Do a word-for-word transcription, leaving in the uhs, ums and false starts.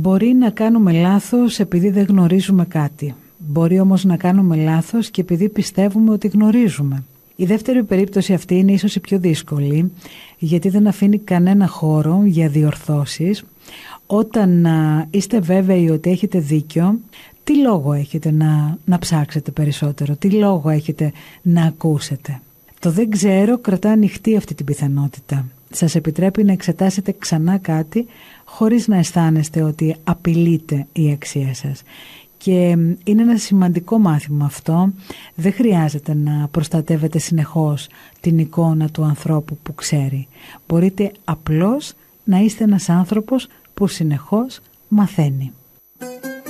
Μπορεί να κάνουμε λάθος επειδή δεν γνωρίζουμε κάτι. Μπορεί όμως να κάνουμε λάθος και επειδή πιστεύουμε ότι γνωρίζουμε. Η δεύτερη περίπτωση αυτή είναι ίσως η πιο δύσκολη, γιατί δεν αφήνει κανένα χώρο για διορθώσεις. Όταν α, είστε βέβαιοι ότι έχετε δίκιο, τι λόγο έχετε να, να ψάξετε περισσότερο, τι λόγο έχετε να ακούσετε. Το δεν ξέρω κρατά ανοιχτή αυτή την πιθανότητα. Σας επιτρέπει να εξετάσετε ξανά κάτι χωρίς να αισθάνεστε ότι απειλείται η αξία σας. Και είναι ένα σημαντικό μάθημα αυτό. Δεν χρειάζεται να προστατεύετε συνεχώς την εικόνα του ανθρώπου που ξέρει. Μπορείτε απλώς να είστε ένας άνθρωπος που συνεχώς μαθαίνει.